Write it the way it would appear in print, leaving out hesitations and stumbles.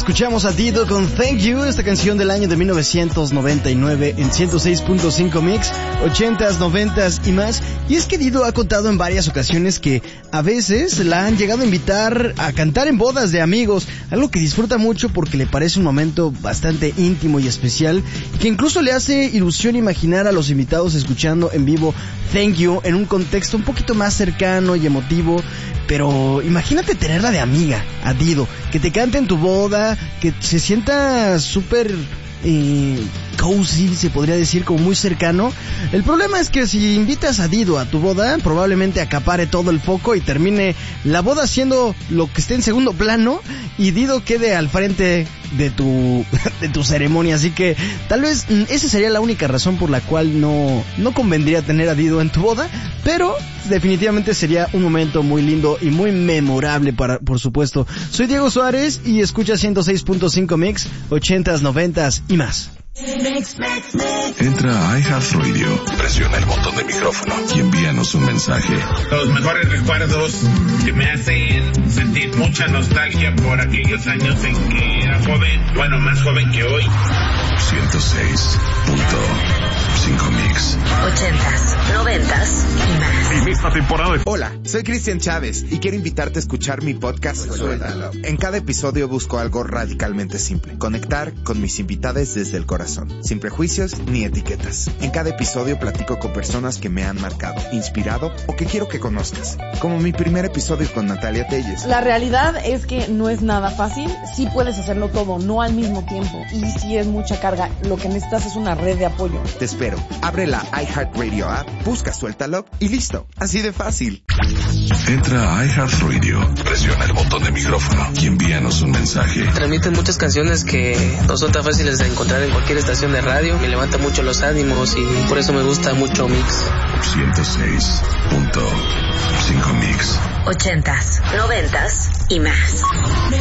Escuchamos a Dido con Thank You, esta canción del año de 1999 en 106.5 Mix, 80s, 90s y más. Y es que Dido ha contado en varias ocasiones que a veces la han llegado a invitar a cantar en bodas de amigos, algo que disfruta mucho porque le parece un momento bastante íntimo y especial, que incluso le hace ilusión imaginar a los invitados escuchando en vivo Thank You en un contexto un poquito más cercano y emotivo. Pero imagínate tenerla de amiga, a Dido, que te cante en tu boda, que se sienta súper cozy, se podría decir, como muy cercano. El problema es que si invitas a Dido a tu boda, probablemente acapare todo el foco y termine la boda siendo lo que esté en segundo plano y Dido quede al frente de tu ceremonia. Así que tal vez esa sería la única razón por la cual no convendría tener a Dido en tu boda, pero definitivamente sería un momento muy lindo y muy memorable por supuesto. Soy Diego Suárez y escucha 106.5 Mix, 80s, 90s y más. Entra a iHeartRadio, presiona el botón de micrófono y envíanos un mensaje. Los mejores recuerdos que me hacen sentir mucha nostalgia por aquellos años en que era joven, bueno, más joven que hoy. 106.5 Mix. 80s, 90s y más. En esta temporada. Hola, soy Cristian Chávez y quiero invitarte a escuchar mi podcast Suéltalo. En cada episodio busco algo radicalmente simple: conectar con mis invitados desde el corazón, sin prejuicios ni etiquetas. En cada episodio platico con personas que me han marcado, inspirado o que quiero que conozcas, como mi primer episodio con Natalia Telles. La realidad es que no es nada fácil. Sí puedes hacerlo todo, no al mismo tiempo, y sí es mucha carga. Lo que necesitas es una red de apoyo. Te espero. Abre la iHeartRadio app, busca Suéltalo y listo. Así de fácil. Entra a iHeartRadio, presiona el botón de micrófono y envíanos un mensaje. Transmiten muchas canciones que no son tan fáciles de encontrar en cualquier estación de radio. Me levanta mucho los ánimos y por eso me gusta mucho Mix. 106.5 Mix. 80s, 90s y más.